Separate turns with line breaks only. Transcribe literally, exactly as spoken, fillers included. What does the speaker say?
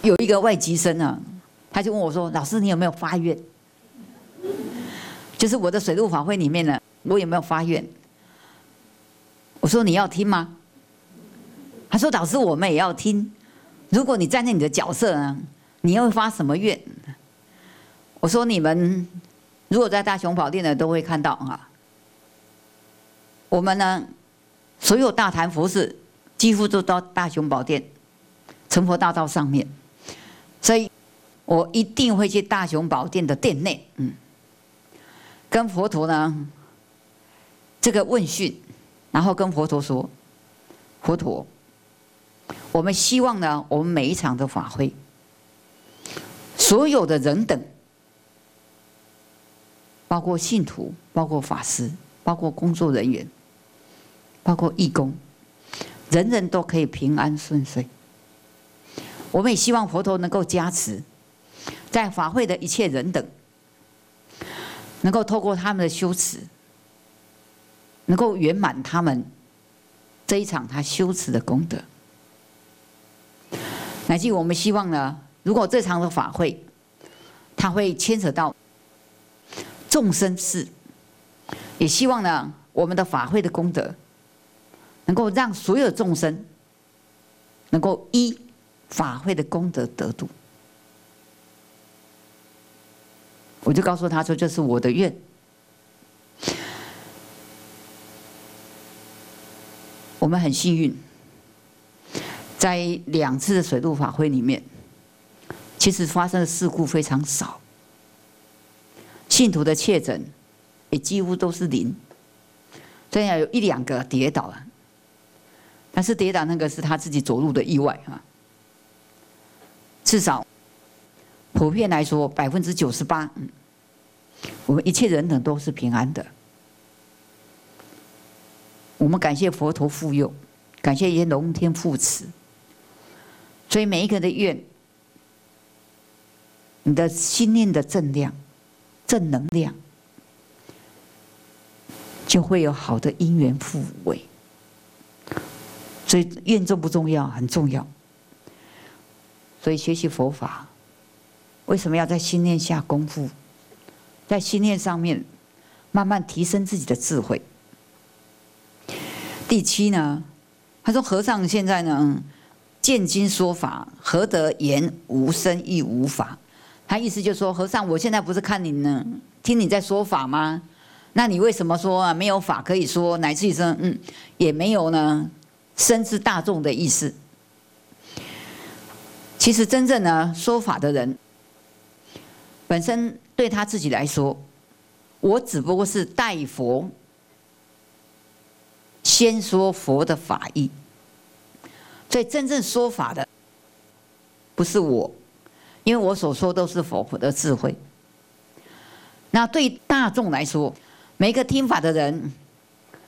有一个外籍生啊，他就问我说：“老师，你有没有发愿？就是我的水陆法会里面呢，我有没有发愿？”我说：“你要听吗？”他说：“老师，我们也要听。如果你站在你的角色呢，你要发什么愿？”我说：“你们如果在大雄宝殿的都会看到啊，我们呢，所有大坛佛事几乎都到大雄宝殿成佛大道上面，所以我一定会去大雄宝殿的殿内，嗯，跟佛陀呢这个问讯，然后跟佛陀说：佛陀，我们希望呢，我们每一场的法会，所有的人等，包括信徒，包括法师，包括工作人员，包括义工，人人都可以平安顺遂。我们也希望佛陀能够加持，在法会的一切人等，能够透过他们的修持，能够圆满他们这一场他修持的功德。乃至我们希望呢，如果这场的法会，它会牵扯到众生事，也希望呢，我们的法会的功德，能够让所有众生能够依法会的功德得度。我就告诉他说：“这是我的愿。”我们很幸运，在两次的水陆法会里面，其实发生的事故非常少，信徒的确诊也几乎都是零，虽然有一两个跌倒了，但是跌倒那个是他自己走路的意外啊。至少普遍来说，百分之九十八，我们一切人等都是平安的。我们感谢佛陀护佑，感谢也龙天护持，所以每一个人的愿，你的心念的正量、正能量，就会有好的因缘互为。所以愿重不重要？很重要。所以学习佛法，为什么要在心念下功夫？在心念上面慢慢提升自己的智慧。第七呢，他说和尚现在呢见经说法，何得言无生亦无法？他意思就是说，和尚，我现在不是看你呢，听你在说法吗？那你为什么说啊没有法可以说，乃至于说嗯也没有呢深知大众的意思？其实真正呢说法的人，本身对他自己来说，我只不过是代佛先说佛的法义，所以真正说法的不是我，因为我所说都是佛的智慧。那对大众来说，每一个听法的人，